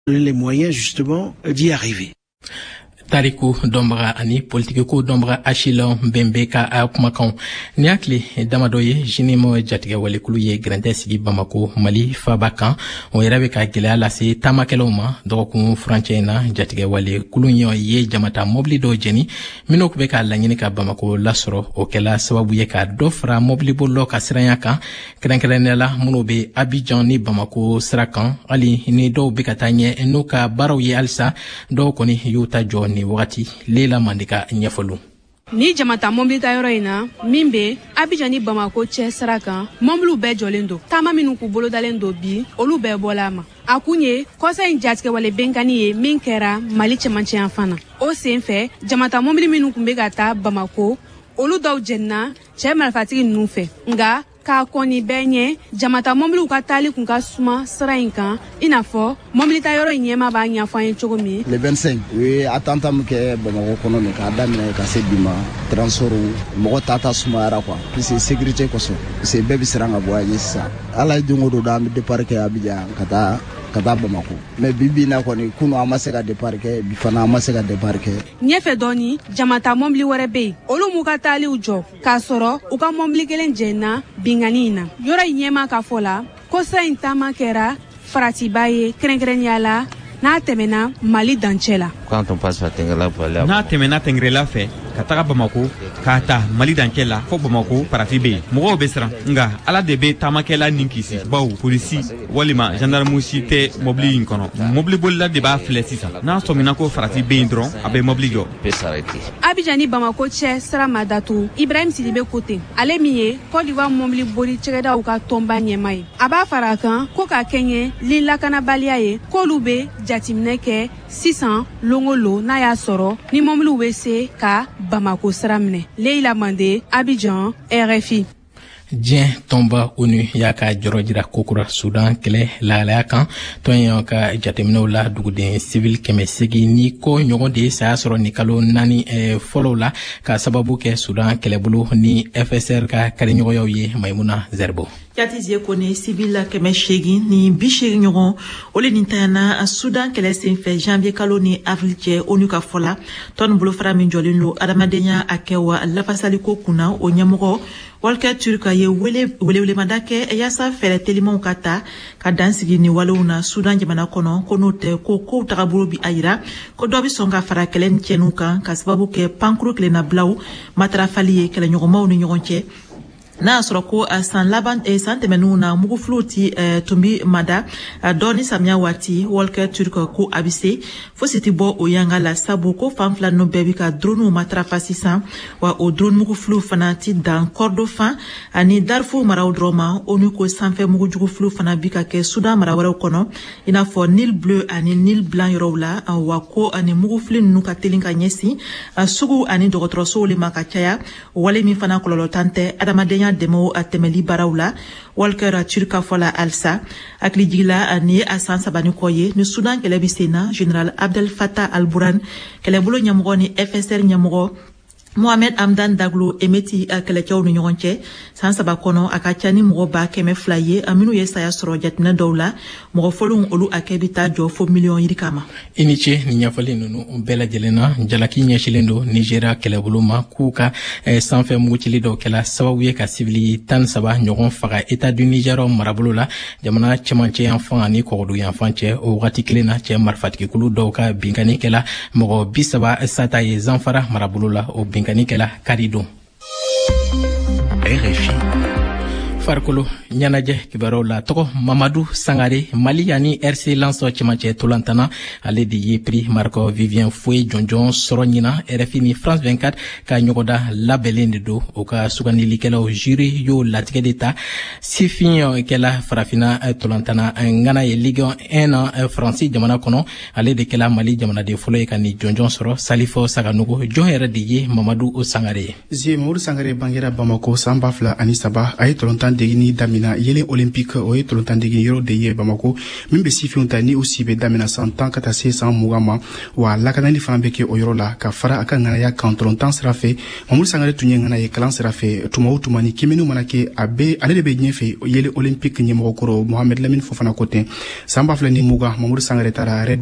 les moyens justement d'y arriver. Tariku Dombra ani politiko Dombra Achillon Bembeka a kumakan ni akli damadoye jinimo jatiga wale kulu ye grande sigi Bamako Mali Fabakan o yerabe ka gele lase tamakeloma dokun franchena jatiga wale kulu ye jamata mobli do jeni mino kube ka lanyini ka Bamako lasoro o kela sababu ye ka dofra mobli bollo ka siranya kan krenkelenela munobe Abidjan ni Bamako srakan ali ni do be ka tanye no ka baraw ye alsa do koni yuta joni wakati Leila Mandika nyefolu. Ni jamata mombili ta yoro ina mimbe Abidjan ni Bamako che saraka momblu be jolendo tama minu ku bolo dalendo bi olu be bolama akunye kosa injatke wale benkani ye minkera Mali chemanche afana o senfe jamata mombili minu kumbe gata Bamako olu daw jenna che malfatigi nufe nga ka koni benye jamata mombili ka tali kun ka suma sarainkan inafo mombili ta yoro nyema ba nya fa yen chogomi le 25 oui attentam ke Bamako kono ne ka damina ka sedima transfert mo tata suma ara quoi puis sécurité ko so c'est bébé siranga boye ça ala dungo do dam départ ke Abidjan kata Bamako mais bibi na ko ni kuno amaseka départ ke bifana amaseka départ ke nyefe doni jamata mombili werebe olu muka tali ujo ka soro uka mombili kelen jenna binganina yora nyema ka fola kosa intama kera fratibaye krenkreniala na temena Mali dancela quand on passe par Tengrela pour aller na temena Tengrela fait kataka Bamako kata Mali dancela fo Bamako paratibe mo besra nga ala debe tamakela ninkisi baw polisi walima gendarme cité mobli inkono mobli bolla de ba flesisa na somina ko fratibe ndron abe mobli go pesareti Abidjan ni Bamako che sara madatu Ibrahim Sidibe côté ale miye ko diwa mobli boli chegeda uka tomba nyemai aba farakan ko ka kenye lila kana baliaye ko lube jatimneke 600 longolo na ya soro ni momlu wese ka Bamako sramne Leila Mande Abidjan RFI Dien tomba onu yaka jorojira kokura Sudan kele la kan ton ka jatemno la duguden civil kemesegi ni ko nyogo de sa soro ni kalo nani follow la ka sababu ke Sudan kele bulu ni FSR ka kare nyogo yoye Maimuna Zerbo Yatizie kone civil kemeshegi ni bishegi nyogo ole nintana Sudan kele senfe janvier kalo ni avril che onu ka fola ton bulu fara min jolinlo adamadenya akewa la pasaliko kuna o nyamogo Walker Turka ye wele mandake yasa fere telimon kata ka dansigi ni waluna Sudan jamana kono te ko tagaburo bi ayira ko dobi songa fara kelen chenuka ka sababu ke pankuru kele na blau matrafali kele nyogomaw ni nyogonche na soroko san laban santemenu na mugu fluti tumbi mada doni samia wati Walker Turka ko abise fositi bo oyanga la sabu ko famfla no bebi ka drone matrafa 600 wa o drone mugu flu fanati dan Kordofan ani Darfur maraw droma onu ko sanfe mugu jugu flu fana bika ke Sudan marawara kono ina fo Nil bleu ani Nil blanc yorowla wa ko ani mugu flu nuka telinka nyesi sugu ani dogotroso le makachaya wale mi fana kololotante adamadenya demo atemeli barawla Walker Turka fola alsa akli jigla ani asan sabani koye ni Sudan kele bisena General Abdel Fattah al-Burhan kele bulo nyamugo ni FSR nyamugo Mohamed Hamdan Daglo emeti kele chaw ni nyonche san sabakono akachani mo ba keme flaye aminu yesa ya soro jatina dawla mo folun olu akebita jo fo million yirikama iniche ni nyafali nunu bela jelena jalaki nyeshilendo Nigeria kele buluma kuka sanfe muchili do kala sababu ka civili tan saba nyogon faga état du Niger marabulula jamana chemanche enfant ani kodu enfantche o wati kilena che marfatki kulu do ka bingani kala mo bisaba sata ye zanfara marabulula o Kanikela Karido RFI Farkolo nyanaje kibaro la toko Mamadou Sangare Mali yani RC Lanso Chimache Tolantana ale di ye prix Marco Vivien Foué Jonjon Soronyina RFI ni France 24 ka nyogoda labelende do o ka sugani likela o jury yo latige d'etat sifin kela farafina Tolantana ngana ye Ligue 1 France jamana kono ale de kela Mali jamana de folo ka ni Jonjon Soro Salifo Saganugo jonhera di ye Mamadou Sangare Mamadou Sangare bangira Bamako Sambafla Anisaba ay Tolantana tolontan degini damina yelen olympique o ye tolontan degini yɔrɔ de ye Bamako min be sifinw ta ni o si be damina 100 ans ka taa se 120 ma wa lakanani fana be kɛ o yɔrɔ la ka fara a ka ŋanaya kan tolontan sira fɛ Mamadou Sangare tun ye ŋana ye kalan sira fɛ tuma o tuma ni kimɛniw mana kɛ ale de be ɲɛfɛ yelen olympique ɲɛmɔgɔkɔrɔ Mohamed Lamine Fofana ko tɛ san 2020 Mamadou Sangare taara